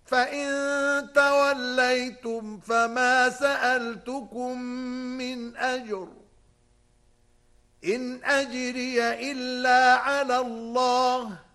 فإن توليتم فما سألتكم من أجر إن أجري إلا على الله